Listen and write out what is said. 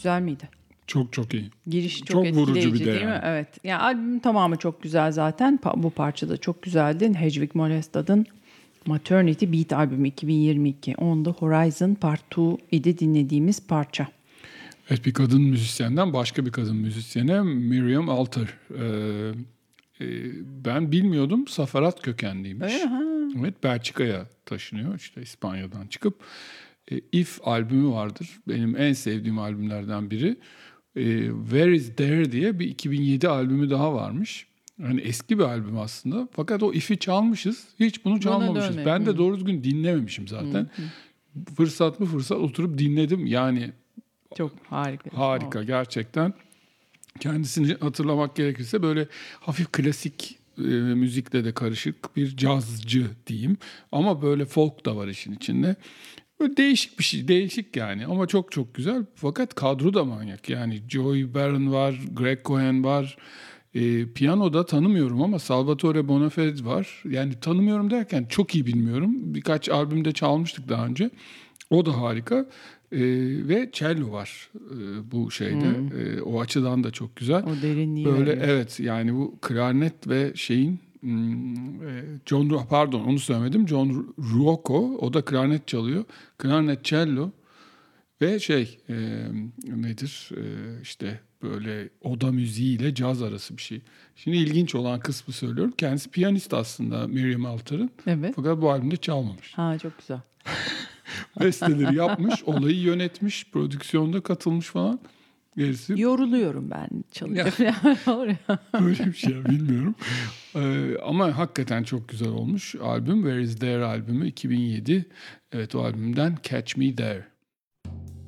güzel miydi? Çok çok iyi. Giriş çok Çok vurucu etkileyici bir de değil mi? yani. Evet. Yani albümün tamamı çok güzel zaten. Bu parça da çok güzeldi. Hedwig Molestad'ın Maternity Beat albümü 2022. On the Horizon Part 2 idi dinlediğimiz parça. Evet, bir kadın müzisyenden başka bir kadın müzisyene Miriam Alter. Ben bilmiyordum, Safarat kökenliymiş. Öyle mi? Ha. Evet, Belçika'ya taşınıyor işte İspanya'dan çıkıp. If albümü vardır. Benim en sevdiğim albümlerden biri. Where is There diye bir 2007 albümü daha varmış. Yani eski bir albüm aslında. Fakat o If'i çalmışız. Hiç bunu çalmamışız. dönme. Ben de doğru düzgün dinlememişim zaten. Fırsat oturup dinledim. Yani Çok harika. harika gerçekten. Kendisini hatırlamak gerekirse böyle hafif klasik müzikle de karışık bir cazcı diyeyim. Ama böyle folk da var işin içinde. Böyle değişik bir şey, değişik yani ama çok çok güzel. Fakat kadro da manyak. Yani Joey Baron var, Greg Cohen var. Piyanoda tanımıyorum ama Salvatore Bonafede var. Yani tanımıyorum derken çok iyi bilmiyorum. Birkaç albümde çalmıştık daha önce. O da harika. Ve cello var bu şeyde. O açıdan da çok güzel. O derinliği Böyle veriyor. evet yani bu klarnet ve şeyin onu söylemedim. John Ruocco, o da klarnet çalıyor. Klarnet, cello ve nedir? İşte böyle oda müziğiyle caz arası bir şey. Şimdi ilginç olan kısmı söylüyorum. Kendisi piyanist aslında Miriam Alter'ın. Evet. Fakat bu albümde çalmamış. Ha, çok güzel. Besteleri yapmış, olayı yönetmiş, prodüksiyonda katılmış falan. Gerisi Yoruluyorum ben çalışınca. böyle bir şey bilmiyorum. Ama hakikaten çok güzel olmuş albüm. Where is There albümü 2007. Evet, o albümden Catch Me There.